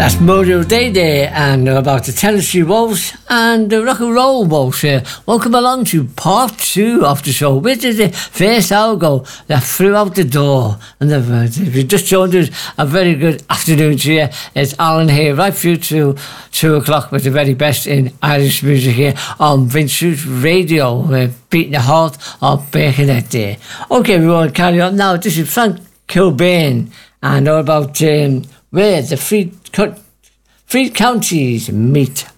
That's Mojo Day Day and about the Tennessee Waltz and the Rock and Roll Waltz. Welcome along to part 2 of the show. Which is the first hour ago that flew out the door. And if you just joined us, a very good afternoon to you. It's Alan here, right through to 2 o'clock with the very best in Irish music here on Vince's Radio, beating the heart of Birkenhead Day. Okay, we want to carry on now. This is Frank Kilbane and all about where the Free counties meet.